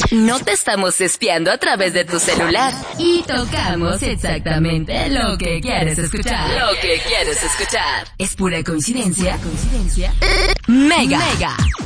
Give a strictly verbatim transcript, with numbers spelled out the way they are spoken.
No te estamos espiando a través de tu celular. Y tocamos exactamente lo que quieres escuchar. Lo que quieres escuchar. Es pura coincidencia. ¿Coincidencia? Mega. Mega.